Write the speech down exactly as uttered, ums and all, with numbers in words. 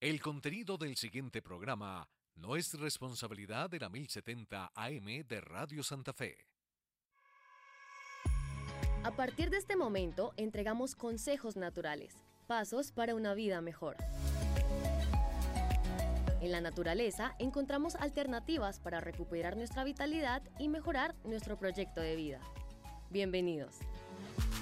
El contenido del siguiente programa no es responsabilidad de la mil setenta A M de Radio Santa Fe. A partir de este momento, entregamos consejos naturales, pasos para una vida mejor. En la naturaleza encontramos alternativas para recuperar nuestra vitalidad y mejorar nuestro proyecto de vida. Bienvenidos.